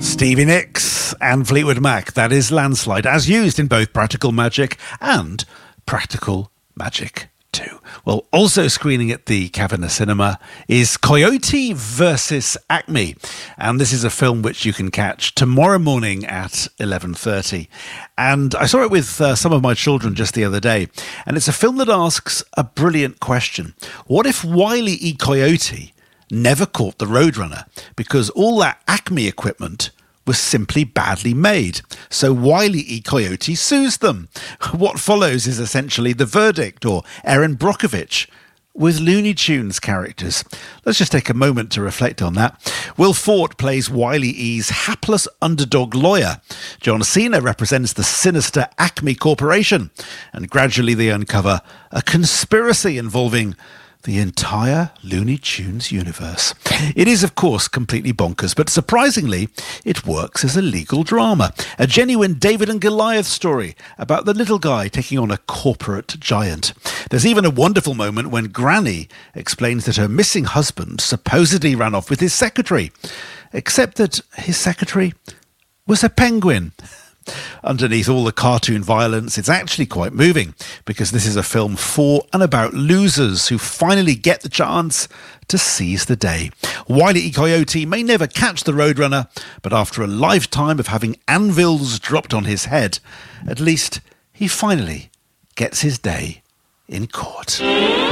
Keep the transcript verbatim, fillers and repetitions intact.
Stevie Nicks and Fleetwood Mac. That is Landslide, as used in both Practical Magic and Practical Magic two. Well, also screening at the Kavanagh Cinema is Coyote versus Acme. And this is a film which you can catch tomorrow morning at eleven thirty. And I saw it with uh, some of my children just the other day. And it's a film that asks a brilliant question. What if Wile E. Coyote never caught the Roadrunner because all that Acme equipment was simply badly made? So Wile E. Coyote sues them. What follows is essentially The Verdict, or Erin Brockovich with Looney Tunes characters. Let's just take a moment to reflect on that. Will Forte plays Wile E.'s hapless underdog lawyer. John Cena represents the sinister Acme Corporation. And gradually they uncover a conspiracy involving the entire Looney Tunes universe. It is, of course, completely bonkers, but surprisingly, it works as a legal drama. A genuine David and Goliath story about the little guy taking on a corporate giant. There's even a wonderful moment when Granny explains that her missing husband supposedly ran off with his secretary, except that his secretary was a penguin. Underneath all the cartoon violence, it's actually quite moving, because this is a film for and about losers who finally get the chance to seize the day. Wile E. Coyote may never catch the Roadrunner, but after a lifetime of having anvils dropped on his head, at least he finally gets his day in court.